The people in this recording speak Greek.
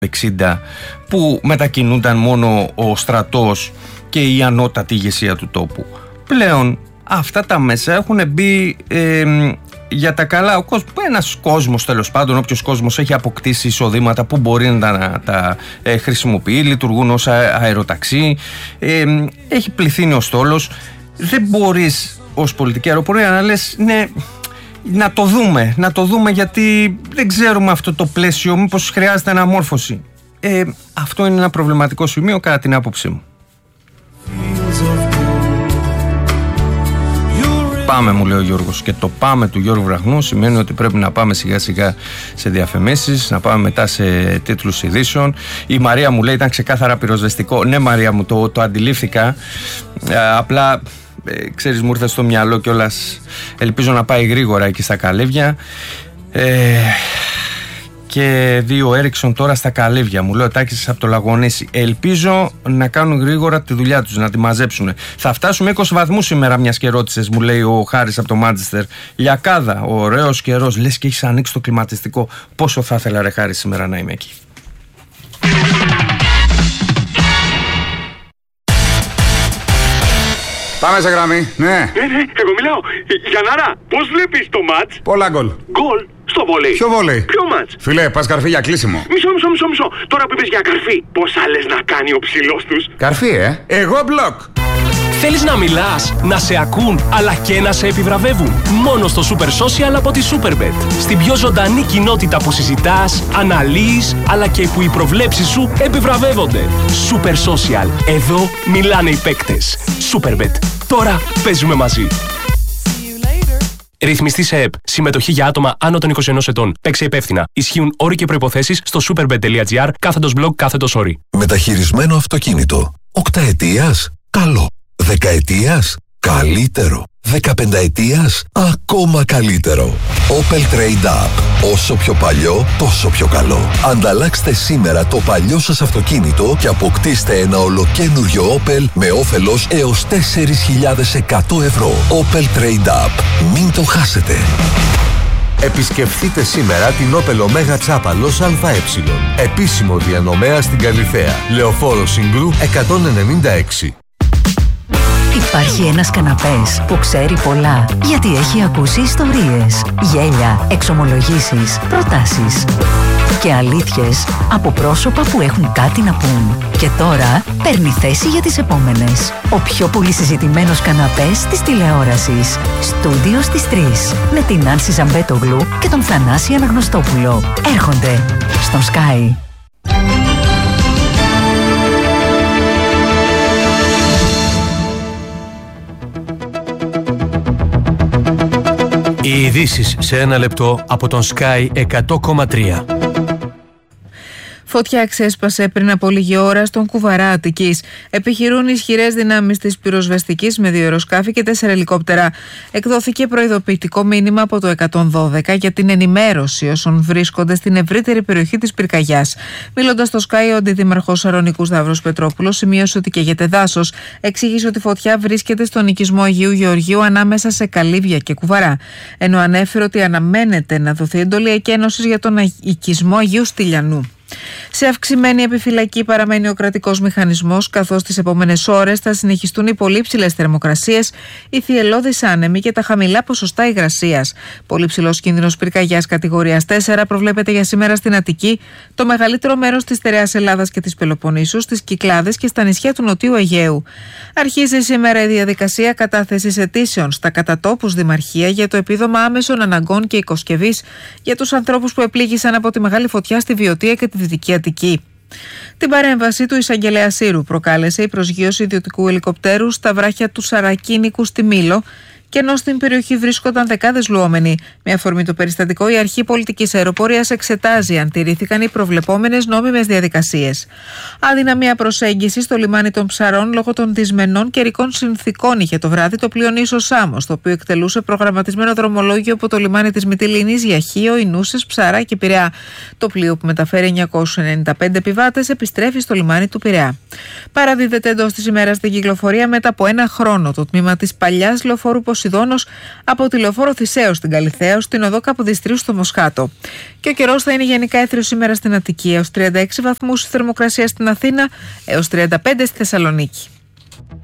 60 που μετακινούνταν μόνο ο στρατός και η ανώτατη ηγεσία του τόπου. Πλέον αυτά τα μέσα έχουν μπει για τα καλά. Ένας κόσμος, τέλος πάντων, όποιος κόσμος έχει αποκτήσει εισοδήματα που μπορεί να τα χρησιμοποιεί, λειτουργούν ως αεροταξί, έχει πληθύνει ο στόλος. Δεν μπορείς ως πολιτική αεροπορία να λες ναι, να το δούμε γιατί δεν ξέρουμε αυτό το πλαίσιο, μήπως χρειάζεται αναμόρφωση. Αυτό είναι ένα προβληματικό σημείο κατά την άποψή μου. Πάμε, μου λέει ο Γιώργος, και το πάμε του Γιώργου Βραχνού σημαίνει ότι πρέπει να πάμε σιγά σιγά σε διαφημίσεις, να πάμε μετά σε τίτλους ειδήσεων. Η Μαρία μου λέει ήταν ξεκάθαρα πυροσβεστικό. Ναι, Μαρία μου, το αντιλήφθηκα, απλά ξέρεις, μου ήρθε στο μυαλό κιόλας, ελπίζω να πάει γρήγορα εκεί στα Καλεύια. Και 2 Έριξον τώρα στα Καλεύια, μου λέει ο Τάκης από το Λαγονήσι. Ελπίζω να κάνουν γρήγορα τη δουλειά τους, να τη μαζέψουν. Θα φτάσουμε 20 βαθμούς σήμερα, μιας και ρώτησες, μου λέει ο Χάρης από το Μάντσεστερ. Λιακάδα, ωραίος καιρός, λες και έχεις ανοίξει το κλιματιστικό. Πόσο θα ήθελα, ρε Χάρη, σήμερα να είμαι εκεί. Πάμε σε γραμμή, ναι. Εγώ μιλάω. Γιαννάρα, πώς βλέπεις το μάτς? Πολλά γκολ. Γκολ στο βολέι. Ποιο βολέι? Ποιο μάτς? Φίλε, πας καρφί για κλείσιμο. Μισό. Τώρα που είπες για καρφί, πώς άλλες να κάνει ο ψηλός τους? Καρφί, εγώ μπλοκ. Θέλεις να μιλάς, να σε ακούν, αλλά και να σε επιβραβεύουν? Μόνο στο Super Social από τη Superbet. Στην πιο ζωντανή κοινότητα που συζητάς, αναλύεις, αλλά και που οι προβλέψεις σου επιβραβεύονται. Super Social. Εδώ μιλάνε οι παίκτες. Superbet. Τώρα παίζουμε μαζί. Ρυθμιστή σε ΕΠ. Συμμετοχή για άτομα άνω των 21 ετών. Παίξε υπεύθυνα. Ισχύουν όροι και προϋποθέσεις στο superbet.gr/blog/όροι. Μεταχειρισμένο αυτοκίνητο. 8 ετίας. Καλό. 10 ετίας. Καλύτερο. 15 ετίας. Ακόμα καλύτερο. Opel Trade Up. Όσο πιο παλιό, τόσο πιο καλό. Ανταλλάξτε σήμερα το παλιό σας αυτοκίνητο και αποκτήστε ένα ολοκένουργιο Opel με όφελος έως 4.100 ευρώ. Opel Trade Up. Μην το χάσετε. Επισκεφτείτε σήμερα την Opel Omega Τσάπαλος ΑΕ. Επίσημο διανομέα στην Καλιθέα. Λεωφόρο Συγκρού 196. Υπάρχει ένας καναπές που ξέρει πολλά, γιατί έχει ακούσει ιστορίες, γέλια, εξομολογήσεις, προτάσεις και αλήθειες από πρόσωπα που έχουν κάτι να πούν. Και τώρα παίρνει θέση για τις επόμενες. Ο πιο πολύ συζητημένος καναπές της τηλεόρασης. Στούντιο στις 3. Με την Άνση Ζαμπέτογλου και τον Θανάση Αναγνωστόπουλο. Έρχονται στον Sky. Οι ειδήσεις σε ένα λεπτό από τον Sky 100,3. Φωτιά ξέσπασε πριν από λίγη ώρα στον Κουβαρά Αττικής. Επιχειρούν ισχυρές δυνάμεις της πυροσβεστικής με 2 αεροσκάφη και 4 ελικόπτερα. Εκδόθηκε προειδοποιητικό μήνυμα από το 112 για την ενημέρωση όσων βρίσκονται στην ευρύτερη περιοχή της πυρκαγιάς. Μιλώντας στο Sky, ο αντιδήμαρχος Σαρονικού Σταύρος Πετρόπουλος σημείωσε ότι καίγεται δάσος. Εξήγησε ότι η φωτιά βρίσκεται στον οικισμό Αγίου Γεωργίου ανάμεσα σε Καλύβια και Κουβαρά. Ενώ ανέφερε ότι αναμένεται να δοθεί εντολή εκένωσης για τον οικισμό Αγίου Στυλιανού. Σε αυξημένη επιφυλακή παραμένει ο κρατικός μηχανισμός, καθώς τις επόμενες ώρες θα συνεχιστούν οι πολύ ψηλές θερμοκρασίες, οι θυελλώδεις άνεμοι και τα χαμηλά ποσοστά υγρασίας. Πολύ ψηλός κίνδυνος πυρκαγιάς κατηγορίας 4 προβλέπεται για σήμερα στην Αττική, το μεγαλύτερο μέρος της στερεάς Ελλάδας και της Πελοποννήσου, στις Κυκλάδες και στα νησιά του Νοτιού Αιγαίου. Αρχίζει σήμερα η διαδικασία κατάθεσης αιτήσεων στα κατατόπους δημαρχία για το επίδομα άμεσων αναγκών και οικοσκευής για τους ανθρώπους που επλήγησαν από τη μεγάλη φωτιά στη Βιωτία και τη Δυτική Αττική. Την παρέμβαση του εισαγγελέα Σύρου προκάλεσε η προσγείωση ιδιωτικού ελικοπτέρου στα βράχια του Σαρακίνικου στη Μήλο, και ενώ στην περιοχή βρίσκονταν δεκάδες λουόμενοι. Με αφορμή το περιστατικό, η Αρχή Πολιτικής Αεροπορίας εξετάζει αν τηρήθηκαν οι προβλεπόμενες νόμιμες διαδικασίες. Αδυναμία προσέγγιση στο λιμάνι των Ψαρών λόγω των δυσμενών καιρικών συνθηκών είχε το βράδυ το πλοίο Νήσος Σάμος, το οποίο εκτελούσε προγραμματισμένο δρομολόγιο από το λιμάνι της Μυτιλήνης για Χίο, Ινούσες, Ψαρά και Πειραιά. Το πλοίο, που μεταφέρει 995 επιβάτες, επιστρέφει στο λιμάνι του Πειραιά. Παραδίδεται εντός της ημέρας στην κυκλοφορία μετά από ένα χρόνο το τμήμα της παλιάς λεωφόρου Ποσειδώνος από τη λεωφόρο Θησέως στην Καλιθέα ως την οδό Καποδιστρίου στο Μοσχάτο. Και ο καιρός θα είναι γενικά έθριος σήμερα στην Αττική, έως 36 βαθμούς θερμοκρασία στην Αθήνα, έως 35 στη Θεσσαλονίκη.